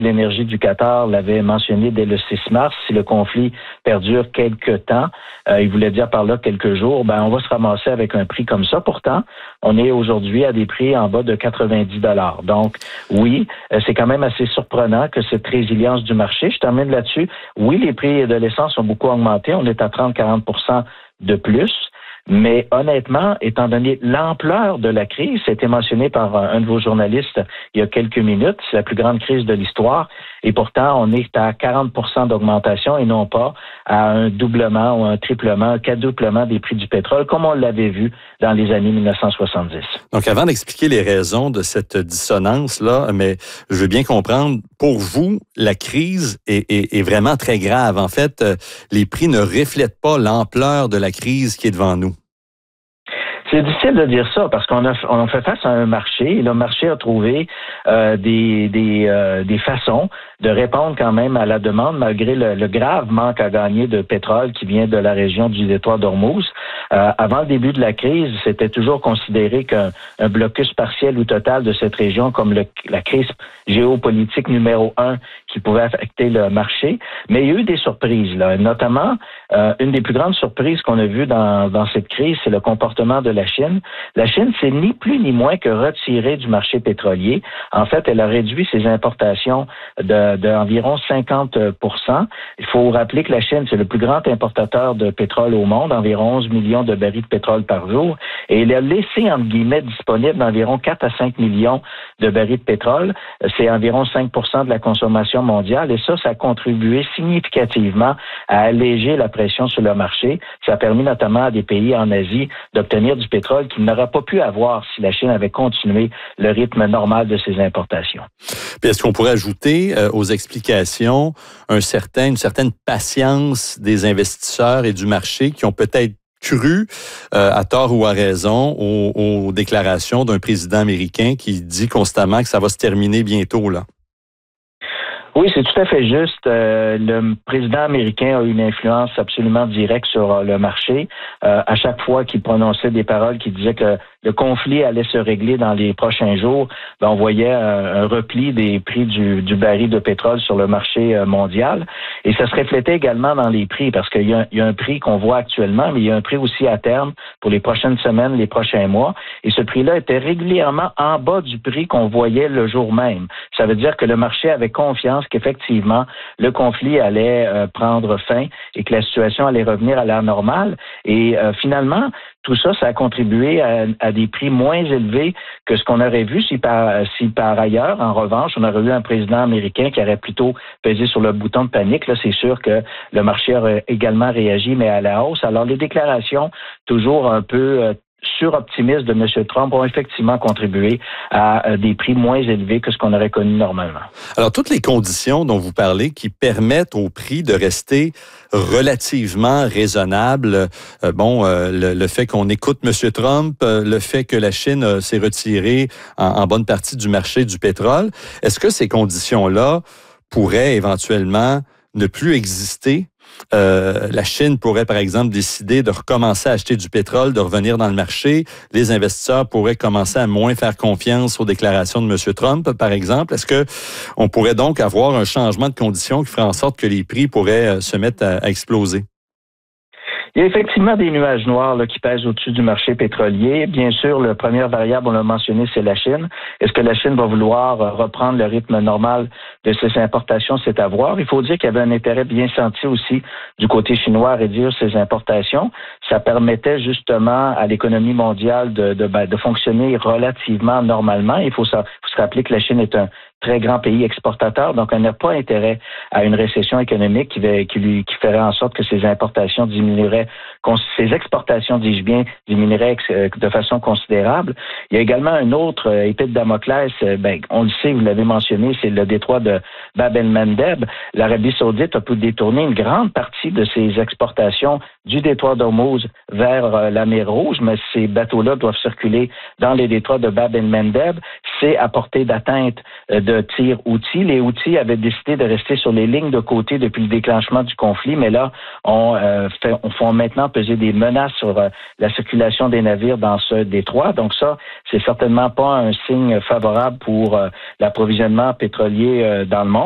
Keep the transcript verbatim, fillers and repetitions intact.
l'énergie du Qatar l'avait mentionné dès le six mars. Si le conflit perdure quelques temps, euh, il voulait dire par là quelques jours, ben on va se ramasser avec un prix comme ça. Pourtant, on est aujourd'hui à des prix en bas de quatre-vingt-dix dollars. Donc, oui, euh, c'est quand même assez surprenant que cette résilience du marché. Je termine là-dessus. Oui, les prix de l'essence ont beaucoup augmenté. On est à trente à quarante pour cent de plus. Mais honnêtement, étant donné l'ampleur de la crise, ça a été mentionné par un de vos journalistes il y a quelques minutes, c'est la plus grande crise de l'histoire, et pourtant on est à quarante pour cent d'augmentation et non pas à un doublement ou un triplement, un quadruplement des prix du pétrole, comme on l'avait vu dans les années mille neuf cent soixante-dix. Donc avant d'expliquer les raisons de cette dissonance-là, mais je veux bien comprendre, pour vous, la crise est, est, est vraiment très grave. En fait, les prix ne reflètent pas l'ampleur de la crise qui est devant nous. C'est difficile de dire ça parce qu'on a, on a fait face à un marché et le marché a trouvé euh, des, des, euh, des façons de répondre quand même à la demande malgré le, le grave manque à gagner de pétrole qui vient de la région du détroit d'Ormuz. Euh, avant le début de la crise, c'était toujours considéré qu'un un blocus partiel ou total de cette région comme le, la crise géopolitique numéro un qui pouvait affecter le marché. Mais il y a eu des surprises, là. Notamment, euh, une des plus grandes surprises qu'on a vues dans, dans cette crise, c'est le comportement de la Chine. La Chine, c'est ni plus ni moins que retirée du marché pétrolier. En fait, elle a réduit ses importations de, d'environ cinquante pour cent. Il faut rappeler que la Chine, c'est le plus grand importateur de pétrole au monde, environ onze millions de barils de pétrole par jour. Et elle a laissé, entre guillemets, disponible environ quatre à cinq millions de barils de pétrole. C'est environ cinq pour cent de la consommation mondiale. Et ça, ça a contribué significativement à alléger la pression sur le marché. Ça a permis notamment à des pays en Asie d'obtenir du pétrole qu'il n'aurait pas pu avoir si la Chine avait continué le rythme normal de ses importations. Puis est-ce qu'on pourrait ajouter euh, aux explications un certain, une certaine patience des investisseurs et du marché qui ont peut-être cru, euh, à tort ou à raison, aux, aux déclarations d'un président américain qui dit constamment que ça va se terminer bientôt, là? Oui, c'est tout à fait juste. Euh, le président américain a eu une influence absolument directe sur euh, le marché. Euh, à chaque fois qu'il prononçait des paroles qui disaient que le conflit allait se régler dans les prochains jours, ben, on voyait un, un repli des prix du, du baril de pétrole sur le marché euh, mondial. Et ça se reflétait également dans les prix, parce qu'il y a, il y a un prix qu'on voit actuellement, mais il y a un prix aussi à terme pour les prochaines semaines, les prochains mois. Et ce prix-là était régulièrement en bas du prix qu'on voyait le jour même. Ça veut dire que le marché avait confiance qu'effectivement, le conflit allait euh, prendre fin et que la situation allait revenir à la normale. Et euh, finalement, tout ça, ça a contribué à, à des prix moins élevés que ce qu'on aurait vu si par, si par ailleurs, en revanche, on aurait eu un président américain qui aurait plutôt pesé sur le bouton de panique. Là, c'est sûr que le marché aurait également réagi, mais à la hausse. Alors, les déclarations, toujours un peu euh, suroptimistes de M. Trump ont effectivement contribué à des prix moins élevés que ce qu'on aurait connu normalement. Alors, toutes les conditions dont vous parlez qui permettent au prix de rester relativement raisonnable, euh, bon, euh, le, le fait qu'on écoute M. Trump, euh, le fait que la Chine euh, s'est retirée en, en bonne partie du marché du pétrole, est-ce que ces conditions-là pourraient éventuellement ne plus exister? Euh, la Chine pourrait, par exemple, décider de recommencer à acheter du pétrole, de revenir dans le marché. Les investisseurs pourraient commencer à moins faire confiance aux déclarations de M. Trump, par exemple. Est-ce que on pourrait donc avoir un changement de conditions qui ferait en sorte que les prix pourraient se mettre à, à exploser? Il y a effectivement des nuages noirs là, qui pèsent au-dessus du marché pétrolier. Bien sûr, la première variable, on l'a mentionné, c'est la Chine. Est-ce que la Chine va vouloir reprendre le rythme normal de ses importations? C'est à voir. Il faut dire qu'il y avait un intérêt bien senti aussi du côté chinois à réduire ses importations. Ça permettait justement à l'économie mondiale de, de, de fonctionner relativement normalement. Il faut, ça, faut se rappeler que la Chine est un très grand pays exportateur, donc on n'a pas intérêt à une récession économique qui, va, qui, lui, qui ferait en sorte que ses importations diminueraient, ses exportations, dis-je bien, diminueraient de façon considérable. Il y a également un autre épée de Damoclès, ben, on le sait, vous l'avez mentionné, c'est le détroit de Bab el-Mandeb. L'Arabie saoudite a pu détourner une grande partie de ses exportations du détroit d'Ormuz vers la mer Rouge, mais ces bateaux-là doivent circuler dans les détroits de Bab el-Mandeb. C'est à portée d'atteinte de de tir-outils. Les outils avaient décidé de rester sur les lignes de côté depuis le déclenchement du conflit, mais là, on, euh, fait, on fait maintenant peser des menaces sur euh, la circulation des navires dans ce détroit. Donc ça, c'est certainement pas un signe favorable pour euh, l'approvisionnement pétrolier euh, dans le monde.